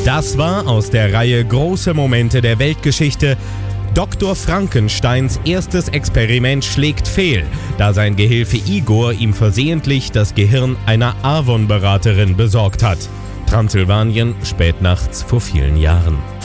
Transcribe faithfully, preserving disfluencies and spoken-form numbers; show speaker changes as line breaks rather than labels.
Das war aus der Reihe Große Momente der Weltgeschichte. Doktor Frankensteins erstes Experiment schlägt fehl, da sein Gehilfe Igor ihm versehentlich das Gehirn einer Avon-Beraterin besorgt hat. Transsilvanien, spätnachts vor vielen Jahren.